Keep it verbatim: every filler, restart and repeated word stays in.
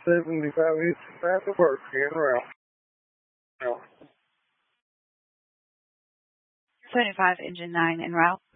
seventy-five east south of work en route. No. seventy-five, engine nine, en route.